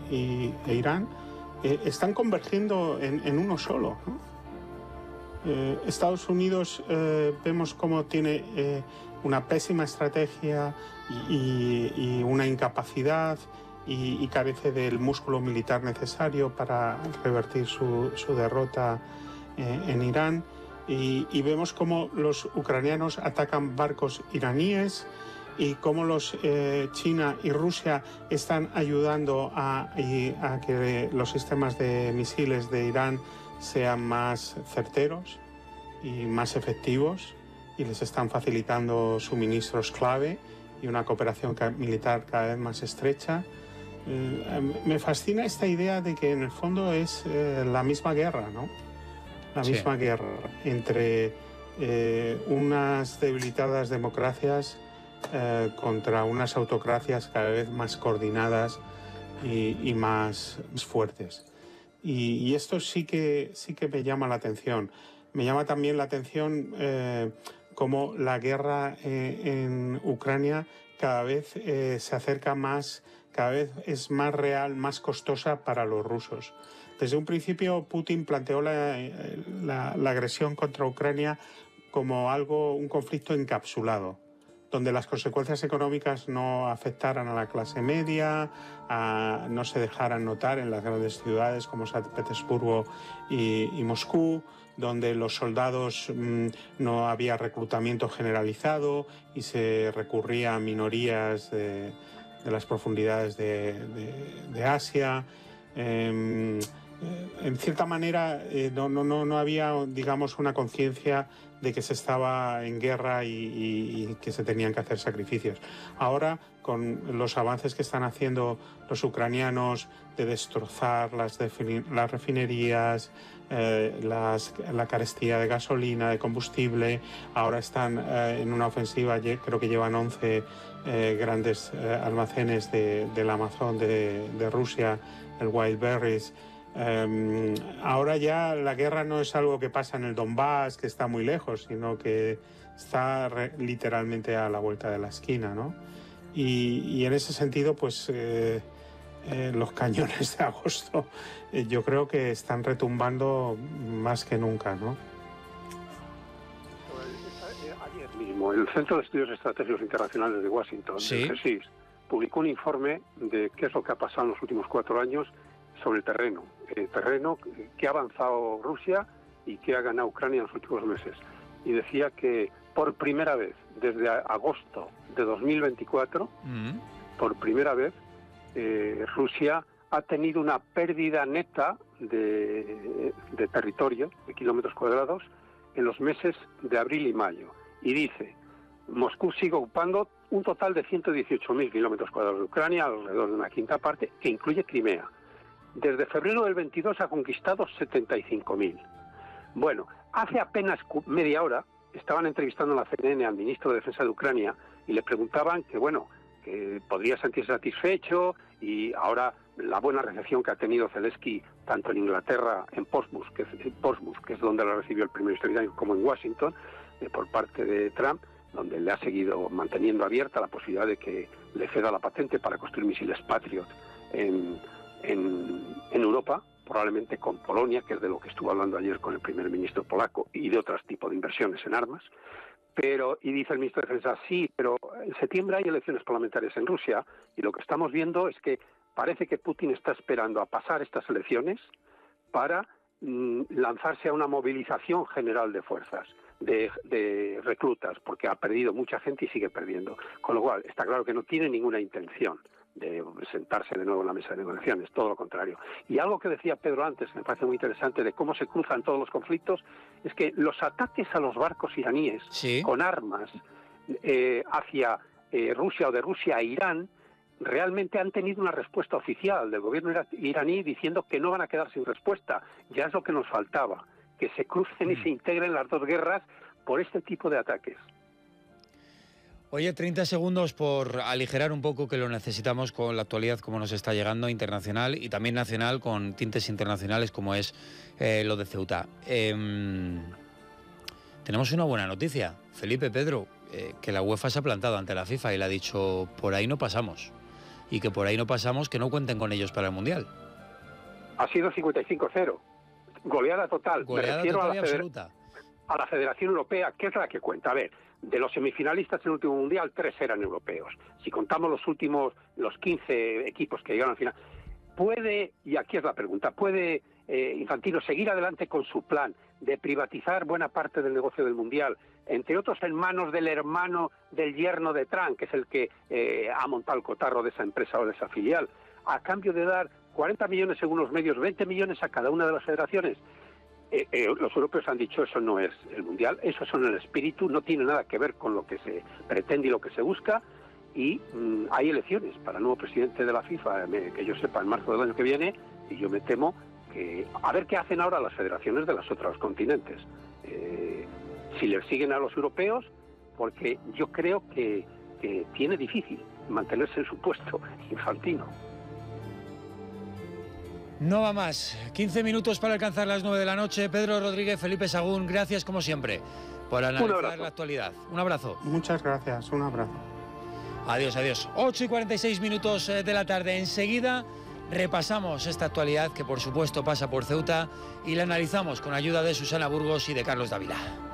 e Irán están convergiendo en uno solo, ¿no? Estados Unidos vemos cómo tiene una pésima estrategia y una incapacidad y carece del músculo militar necesario para revertir su derrota en Irán. Y vemos cómo los ucranianos atacan barcos iraníes y cómo China y Rusia están ayudando a que los sistemas de misiles de Irán sean más certeros y más efectivos, y les están facilitando suministros clave y una cooperación militar cada vez más estrecha. Me fascina esta idea de que en el fondo es la misma guerra, ¿no? La misma guerra entre unas debilitadas democracias contra unas autocracias cada vez más coordinadas y más fuertes. Y esto sí que me llama la atención. Me llama también la atención cómo la guerra en Ucrania cada vez se acerca más, cada vez es más real, más costosa para los rusos. Desde un principio Putin planteó la agresión contra Ucrania como un conflicto encapsulado, donde las consecuencias económicas no afectaran a la clase media, no se dejaran notar en las grandes ciudades como San Petersburgo y Moscú, donde los soldados no había reclutamiento generalizado y se recurría a minorías de las profundidades de Asia. En cierta manera no había, digamos, una conciencia de que se estaba en guerra y que se tenían que hacer sacrificios. Ahora, con los avances que están haciendo los ucranianos de destrozar las refinerías, la carestía de gasolina, de combustible, ahora están en una ofensiva, creo que llevan 11 grandes almacenes del Amazon de Rusia, el Wildberries. Ahora ya la guerra no es algo que pasa en el Donbass, que está muy lejos, sino que está literalmente a la vuelta de la esquina, ¿no? Y en ese sentido, pues los cañones de agosto yo creo que están retumbando más que nunca, ¿no? Ayer mismo, el Centro de Estudios Estratégicos Internacionales de Washington, el CSIS, publicó un informe de qué es lo que ha pasado en los últimos 4 años sobre el terreno que ha avanzado Rusia y que ha ganado Ucrania en los últimos meses. Y decía que por primera vez, desde agosto de 2024, por primera vez, Rusia ha tenido una pérdida neta de territorio, de kilómetros cuadrados, en los meses de abril y mayo. Y dice, Moscú sigue ocupando un total de 118.000 kilómetros cuadrados de Ucrania, alrededor de una quinta parte, que incluye Crimea. Desde febrero del 22 ha conquistado 75.000. Bueno, hace apenas media hora estaban entrevistando en la CNN al ministro de Defensa de Ucrania y le preguntaban que podría sentirse satisfecho, y ahora la buena recepción que ha tenido Zelensky tanto en Inglaterra, en Portsmouth, que es donde lo recibió el primer ministro británico, como en Washington, por parte de Trump, donde le ha seguido manteniendo abierta la posibilidad de que le ceda la patente para construir misiles Patriot en Europa, probablemente con Polonia, que es de lo que estuvo hablando ayer con el primer ministro polaco, y de otros tipos de inversiones en armas. Y dice el ministro de Defensa, sí, pero en septiembre hay elecciones parlamentarias en Rusia, y lo que estamos viendo es que parece que Putin está esperando a pasar estas elecciones para lanzarse a una movilización general de fuerzas, de reclutas, porque ha perdido mucha gente y sigue perdiendo. Con lo cual, está claro que no tiene ninguna intención de sentarse de nuevo en la mesa de negociaciones, todo lo contrario. Y algo que decía Pedro antes, me parece muy interesante, de cómo se cruzan todos los conflictos, es que los ataques a los barcos iraníes con armas hacia Rusia o de Rusia a Irán, realmente han tenido una respuesta oficial del gobierno iraní diciendo que no van a quedar sin respuesta. Ya es lo que nos faltaba, que se crucen y se integren las dos guerras por este tipo de ataques. Oye, 30 segundos por aligerar un poco, que lo necesitamos con la actualidad como nos está llegando, internacional y también nacional, con tintes internacionales como es lo de Ceuta. Tenemos una buena noticia, Felipe, Pedro, que la UEFA se ha plantado ante la FIFA y le ha dicho, por ahí no pasamos. y que por ahí no pasamos, que no cuenten con ellos para el Mundial. Ha sido 55-0. Goleada total. Goleada Me refiero total y absoluta. A la Federación Europea, que es la que cuenta. A ver, de los semifinalistas en el último Mundial, 3 eran europeos. Si contamos los 15 equipos que llegaron al final, ¿puede, y aquí es la pregunta, puede Infantino seguir adelante con su plan de privatizar buena parte del negocio del Mundial, entre otros en manos del hermano del yerno de Trump, que es el que ha montado el cotarro de esa empresa o de esa filial, a cambio de dar 40 millones según los medios, 20 millones a cada una de las federaciones? Los europeos han dicho eso no es el Mundial, eso son el espíritu, no tiene nada que ver con lo que se pretende y lo que se busca, y hay elecciones para el nuevo presidente de la FIFA, que yo sepa, en marzo del año que viene, y yo me temo que a ver qué hacen ahora las federaciones de los otros continentes, si le siguen a los europeos, porque yo creo que tiene difícil mantenerse en su puesto Infantino. No va más. 15 minutos para alcanzar las 9 de la noche. Pedro Rodríguez, Felipe Sagún, gracias como siempre por analizar la actualidad. Un abrazo. Muchas gracias, un abrazo. Adiós, adiós. 8:46 minutos de la tarde. Enseguida repasamos esta actualidad que por supuesto pasa por Ceuta y la analizamos con ayuda de Susana Burgos y de Carlos Dávila.